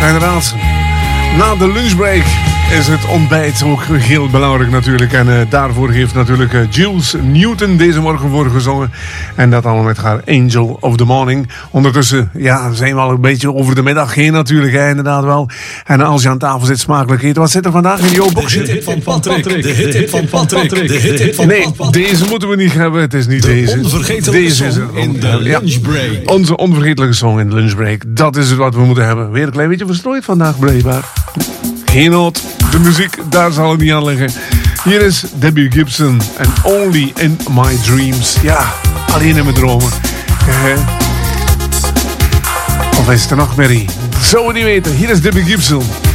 inderdaad. Na de lunchbreak is het ontbijt ook heel belangrijk natuurlijk. En daarvoor heeft natuurlijk Jules Newton deze morgen voor gezongen. En dat allemaal met haar Angel of the Morning. Ondertussen zijn we al een beetje over de middag heen natuurlijk. Inderdaad wel. En als je aan tafel zit smakelijk eten. Wat zit er vandaag in jouw boxje? De hit van Patrick. De hit van Patrick. De hit van Nee, deze moeten we niet hebben. Het is niet deze. Onvergetelijke song in de lunchbreak. Onze onvergetelijke song in de lunchbreak. Dat is het wat we moeten hebben. Weer een klein beetje verstrooid vandaag blijkbaar. Geen nood. De muziek, daar zal het niet aan liggen. Hier is Debbie Gibson en Only in My Dreams. Ja, alleen in mijn dromen. Of is het een nachtmerrie? Zou we niet weten. Hier is Debbie Gibson.